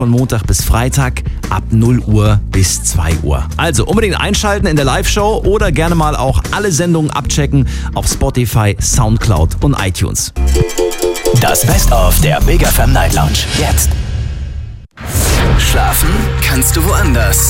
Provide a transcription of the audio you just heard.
von Montag bis Freitag ab 0 Uhr bis 2 Uhr. Also unbedingt einschalten in der Live-Show oder gerne mal auch alle Sendungen abchecken auf Spotify, Soundcloud und iTunes. Das Best-of der Big FM Night Lounge. Jetzt. Schlafen kannst du woanders.